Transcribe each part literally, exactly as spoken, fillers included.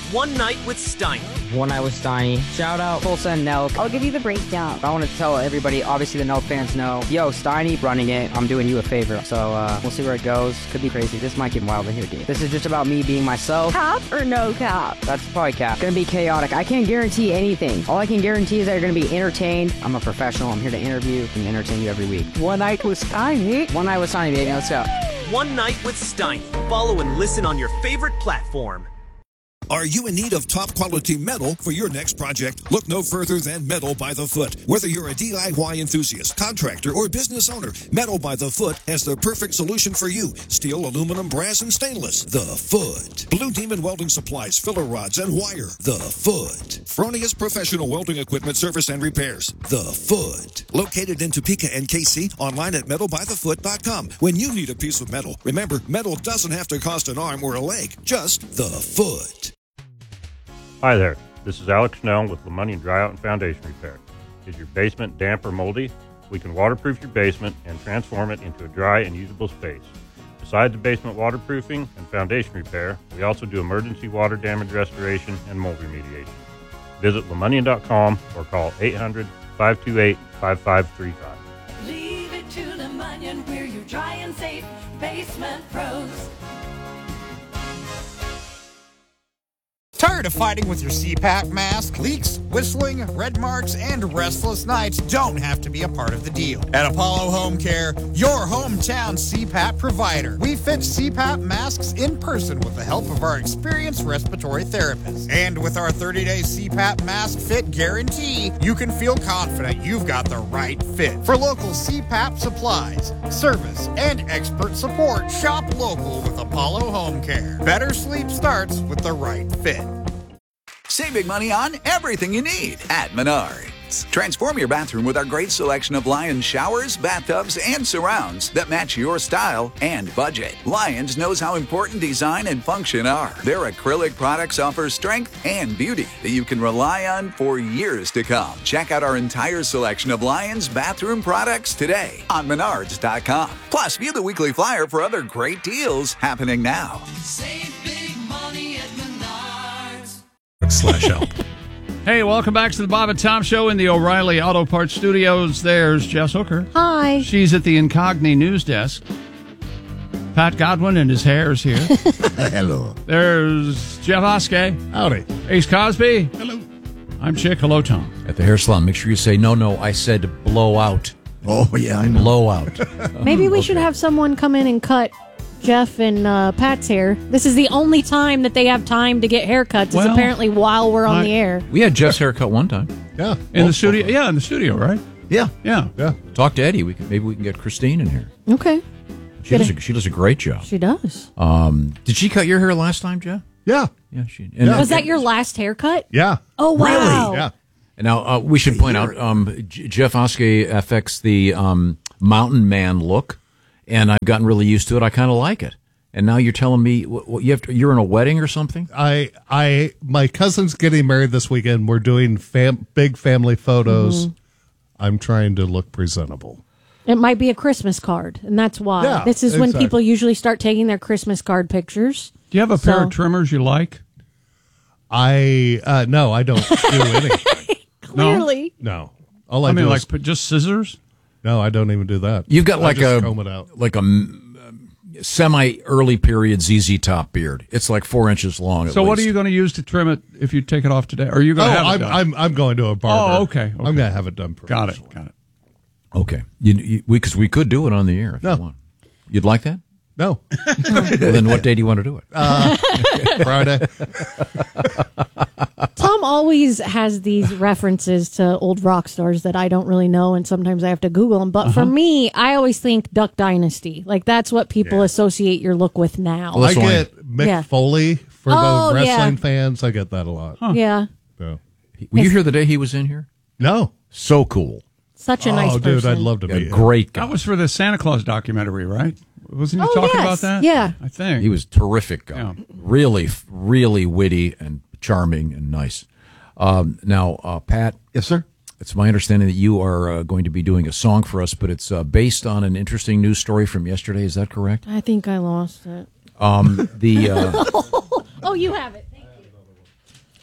One Night with Steiny. One Night with Steiny. Shout out Tulsa and Nelk. I'll give you the breakdown. I want to tell everybody, obviously the Nelk fans know, yo, Steiny running it, I'm doing you a favor. So uh, we'll see where it goes. Could be crazy. This might get wild in here, dude. This is just about me being myself. Cap or no cap? That's probably cap. Gonna be chaotic. I can't guarantee anything. All I can guarantee is that you're gonna be entertained. I'm a professional. I'm here to interview and entertain you every week. One Night with Steiny. One Night with Steiny, baby. Let's go. One Night with Steiny. Follow and listen on your favorite platform. Are you in need of top-quality metal for your next project? Look no further than Metal by the Foot. Whether you're a D I Y enthusiast, contractor, or business owner, Metal by the Foot has the perfect solution for you. Steel, aluminum, brass, and stainless. The Foot. Blue Demon Welding Supplies, filler rods, and wire. The Foot. Fronius Professional Welding Equipment Service and Repairs. The Foot. Located in Topeka and K C, online at metal by the foot dot com. When you need a piece of metal, remember, metal doesn't have to cost an arm or a leg. Just the Foot. Hi there, this is Alex Snell with Lemonnian Dry Out and Foundation Repair. Is your basement damp or moldy? We can waterproof your basement and transform it into a dry and usable space. Besides the basement waterproofing and foundation repair, we also do emergency water damage restoration and mold remediation. Visit Lemonnian dot com or call eight hundred, five two eight, five five three five. Leave it to Lemonnian, we're your dry and safe basement pros. Tired of fighting with your C PAP mask? Leaks, whistling, red marks, and restless nights don't have to be a part of the deal. At Apollo Home Care, your hometown C PAP provider, we fit C PAP masks in person with the help of our experienced respiratory therapists. And with our thirty-day C PAP mask fit guarantee, you can feel confident you've got the right fit. For local C PAP supplies, service, and expert support, shop local with Apollo Home Care. Better sleep starts with the right fit. Save big money on everything you need at Menards. Transform your bathroom with our great selection of Lions showers, bathtubs, and surrounds that match your style and budget. Lions knows how important design and function are. Their acrylic products offer strength and beauty that you can rely on for years to come. Check out our entire selection of Lions bathroom products today on Menards dot com. Plus, view the weekly flyer for other great deals happening now. Save big money at Menards. Slash help. Hey, welcome back to the Bob and Tom Show in the O'Reilly Auto Parts Studios. There's Jess Hooker. Hi. She's at the Incogni news desk. Pat Godwin and his hair is here. Hello. There's Jeff Oskey. Howdy. Ace Cosby. Hello. I'm Chick. Hello, Tom. At the hair salon, make sure you say, no, no, I said blow out. Oh, yeah, I know. Blow out. Maybe we should have someone come in and cut Jeff and uh, Pat's hair. This is the only time that they have time to get haircuts. Well, is apparently while we're on I, the air. We had Jeff's haircut one time. Yeah. In the studio. Yeah, in the studio, right? Yeah. Yeah. Yeah. Talk to Eddie. We can, maybe we can get Christine in here. Okay. She does, a, she does a great job. She does. Um, did she cut your hair last time, Jeff? Yeah. Yeah, she. And Was that your last haircut? Yeah. Oh, wow. Yeah. And now uh, we should point out um, J- Jeff Oskey affects the um, mountain man look, and I've gotten really used to it. I kind of like it. And now you're telling me what, what, you have to, you're in a wedding or something? I, I, my cousin's getting married this weekend. We're doing fam- big family photos. Mm-hmm. I'm trying to look presentable. It might be a Christmas card, and that's why. Yeah, this is when exactly. people usually start taking their Christmas card pictures. Do you have a So- pair of trimmers you like? I, uh, no, I don't do anything. Clearly. No. All I, I mean, do like is, p- just scissors? no, I don't even do that. You've got I like just a comb it out. like a um, semi-early period Z Z Top beard. It's like four inches long. At So what are least. you going to use to trim it if you take it off today? Are you going Oh, to have it I'm, done? I'm, I'm going to a barber. Oh, okay, okay. I'm going to have it done Got professionally. it. Got it. Okay, you, you, we because we could do it on the air if No. you want. You'd like that? No. Well, then what day do you want to do it? Uh, Friday. Tom always has these references to old rock stars that I don't really know, and sometimes I have to Google them. But Uh-huh. for me, I always think Duck Dynasty. Like, that's what people Yeah. associate your look with now. Well, I that's why- get Mick Yeah. Foley for Oh, the wrestling yeah. fans. I get that a lot. Yeah. So. Were you here the day he was in here? No. So cool. Such a nice Oh, person. dude, I'd love to A be him. great guy. That was for the Santa Claus documentary, right? Wasn't he Oh, talking yes. about that? Yeah. I think. He was a terrific guy. Yeah. Really, really witty and charming and nice. Um, now, uh, Pat. Yes, sir. It's my understanding that you are uh, going to be doing a song for us, but it's uh, based on an interesting news story from yesterday. Is that correct? I think I lost it. Um, the uh, Oh, you have it. Thank you.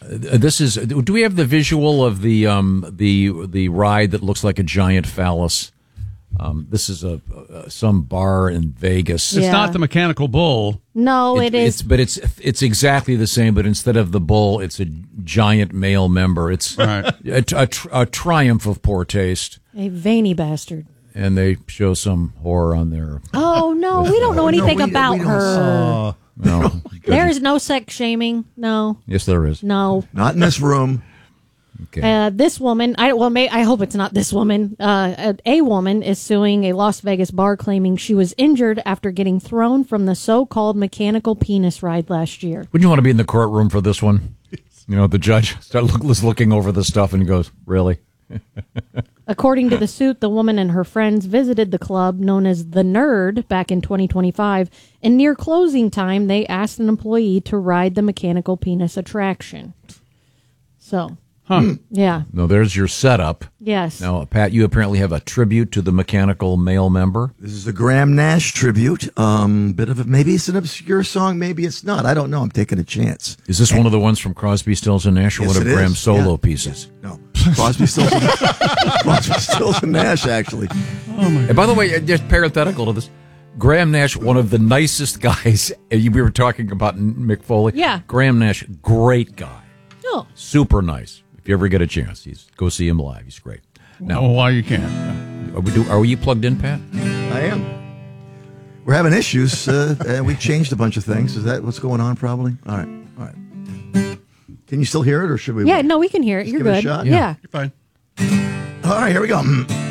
Uh, this is. Do we have the visual of the um, the the ride that looks like a giant phallus? Um, this is a, a some bar in Vegas. It's Yeah. not the mechanical bull. No, it is. It's, but it's it's exactly the same. But instead of the bull, it's a giant male member. It's Right. a, a, tr- a triumph of poor taste. A veiny bastard. And they show some horror on there. Oh, no, we don't know anything we- we about don't- her. No, There is no sex shaming. No. yes, there is. No. Not in this room. Okay. Uh, this woman, I well, may, I hope it's not this woman. Uh, a, a woman is suing a Las Vegas bar, claiming she was injured after getting thrown from the so-called mechanical penis ride last year. Wouldn't you want to be in the courtroom for this one? You know, the judge start look, was looking over the stuff and he goes, "Really?" According to the suit, the woman and her friends visited the club known as The Nerd back in twenty twenty-five, and near closing time, they asked an employee to ride the mechanical penis attraction. So, Huh. yeah, No, there's your setup. yes. Now, Pat, you apparently have a tribute to the mechanical male member. This is a Graham Nash tribute. Um, bit of a, maybe it's an obscure song, maybe it's not. I don't know. I'm taking a chance. Is this one of the ones from Crosby, Stills, and Nash, or Yes, one of it is. Graham's solo Yeah. pieces? No, Crosby, Stills, and, Crosby, Stills, and Nash. Actually, And by the way, just parenthetical to this, Graham Nash, one of the nicest guys. We were talking about Mick Foley. Yeah. Graham Nash, great guy, Oh, super nice. If you ever get a chance, he's go see him live. He's great. No, Now, why you can't? are, we do, are you plugged in, Pat? I am. We're having issues, uh, and we changed a bunch of things. Is that what's going on? Probably. All right. All right. Can you still hear it, or should we? yeah, no, we can hear it. Just You're give it a good. shot? Yeah. You're fine. All right. Here we go.